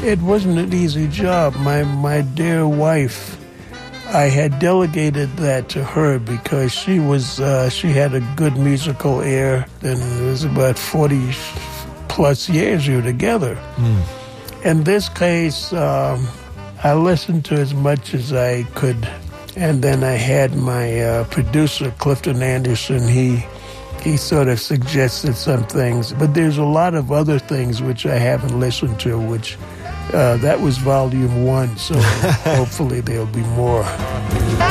It wasn't an easy job. My dear wife, I had delegated that to her because she had a good musical ear, and it was about 40 plus years we were together. In this case, I listened to as much as I could, and then I had my producer, Clifton Anderson. He sort of suggested some things, but there's a lot of other things which I haven't listened to, which that was volume 1, so hopefully there'll be more.